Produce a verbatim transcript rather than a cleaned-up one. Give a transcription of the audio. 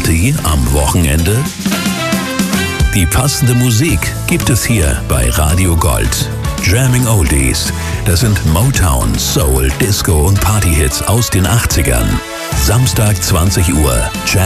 Party am Wochenende? Die passende Musik gibt es hier bei Radio Gold. Jamming Oldies, das sind Motown, Soul, Disco und Partyhits aus den achtzigern. Samstag zwanzig Uhr, Jam